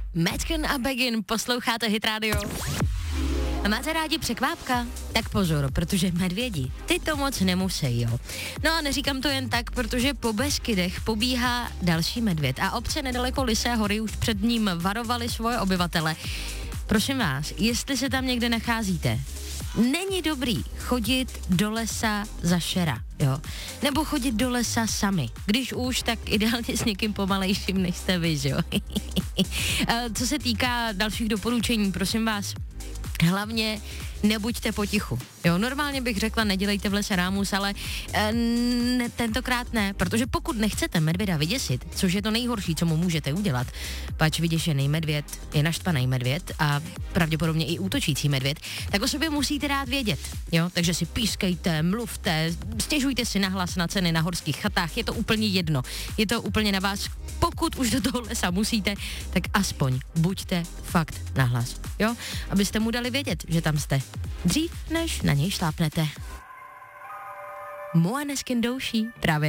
Madcon a Begin, posloucháte Hit Radio. A máte rádi překvápka? Tak pozor, protože medvědi, ty to moc nemusí, jo. No a neříkám to jen tak, protože po Beskydech pobíhá další medvěd a obce nedaleko Lysé hory už před ním varovali svoje obyvatele. Prosím vás, jestli se tam někde nacházíte, není dobrý chodit do lesa za šera, jo. Nebo chodit do lesa sami. Když už, tak ideálně s někým pomalejším, než jste vy, jo. Co se týká dalších doporučení, prosím vás, hlavně nebuďte potichu. Jo, normálně bych řekla, nedělejte v lese rámus, ale tentokrát ne, protože pokud nechcete medvěda vyděsit, což je to nejhorší, co mu můžete udělat, pač vyděšený medvěd je naštvaný medvěd a pravděpodobně i útočící medvěd, tak o sobě musíte dát vědět, jo, takže si pískejte, mluvte, stěžujte si nahlas na ceny na horských chatách, je to úplně jedno, je to úplně na vás, pokud už do toho lesa musíte, tak aspoň buďte fakt nahlas, jo, abyste mu dali vědět, že tam jste. Dřív, než na něj šlápnete. Måneskin douší právě